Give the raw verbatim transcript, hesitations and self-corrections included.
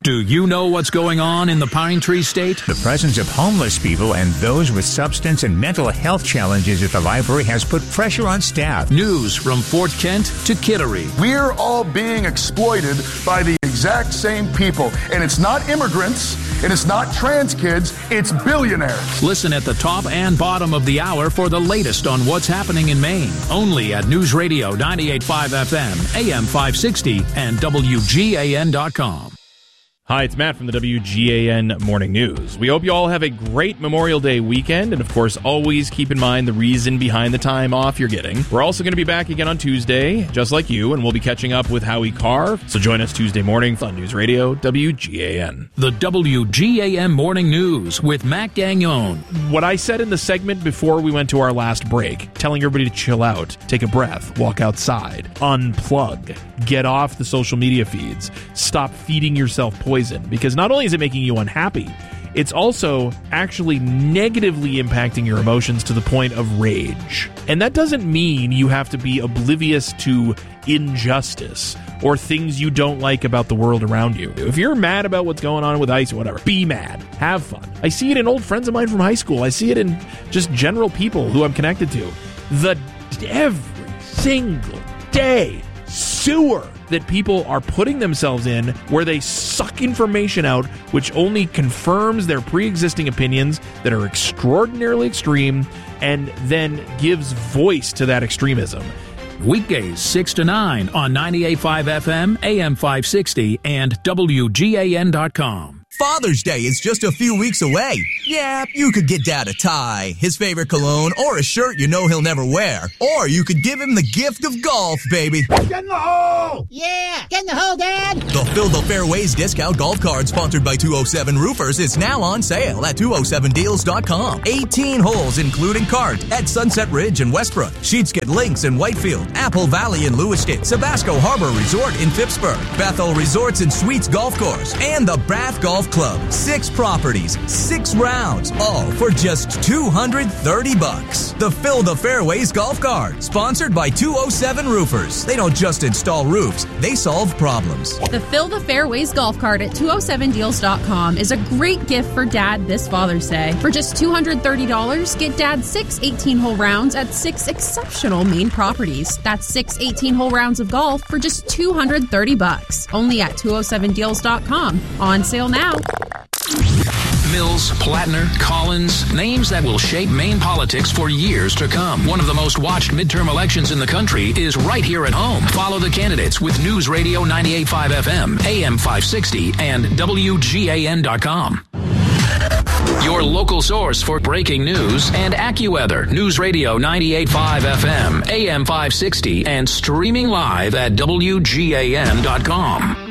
Do you know what's going on in the Pine Tree State? The presence of homeless people and those with substance and mental health challenges at the library has put pressure on staff. News from Fort Kent to Kittery. We're all being exploited by the exact same people. And it's not immigrants, and it's not trans kids, it's billionaires. Listen at the top and bottom of the hour for the latest on what's happening in Maine. Only at News Radio ninety-eight point five F M, A M five sixty, and W G A N dot com. Hi, it's Matt from the W G A N Morning News. We hope you all have a great Memorial Day weekend, and of course, always keep in mind the reason behind the time off you're getting. We're also going to be back again on Tuesday, just like you, and we'll be catching up with Howie Carr. So join us Tuesday morning on News Radio W G A N. The W G A N Morning News with Matt Gagnon. What I said in the segment before we went to our last break, telling everybody to chill out, take a breath, walk outside, unplug, get off the social media feeds, stop feeding yourself poison. Because not only is it making you unhappy, it's also actually negatively impacting your emotions to the point of rage. And that doesn't mean you have to be oblivious to injustice or things you don't like about the world around you. If you're mad about what's going on with ICE or whatever, be mad. Have fun. I see it in old friends of mine from high school. I see it in just general people who I'm connected to. The every single day sewer that people are putting themselves in, where they suck information out which only confirms their pre-existing opinions that are extraordinarily extreme and then gives voice to that extremism. Weekdays six to nine on ninety-eight point five F M, A M five sixty, and W G A N dot com. Father's Day is just a few weeks away. Yeah, you could get Dad a tie, his favorite cologne, or a shirt you know he'll never wear. Or you could give him the gift of golf, baby. Get in the hole! Yeah, get in the hole, Dad! The Fill the Fairways discount golf card sponsored by two oh seven Roofers is now on sale at two oh seven deals dot com. eighteen holes including cart at Sunset Ridge in Westbrook, Sheetsket Links in Whitefield, Apple Valley in Lewiston, Sabasco Harbor Resort in Phippsburg, Bethel Resorts and Suites Golf Course, and the Bath Golf Club. Six properties, six rounds, all for just two hundred thirty bucks. The Fill the Fairways golf card, sponsored by two oh seven Roofers. They don't just install roofs, they solve problems. The Fill the Fairways golf cart at two oh seven deals dot com is a great gift for Dad this Father's Day. For just two hundred thirty dollars, get Dad six eighteen-hole rounds at six exceptional Maine properties. That's six eighteen-hole rounds of golf for just two hundred thirty bucks. Only at two oh seven deals dot com. On sale now. Mills, Plattner, Collins, names that will shape Maine politics for years to come. One of the most watched midterm elections in the country is right here at home. Follow the candidates with News Radio ninety-eight point five F M, A M five sixty, and W G A N dot com. Your local source for breaking news and AccuWeather. News Radio ninety-eight point five F M, A M five sixty, and streaming live at W G A N dot com.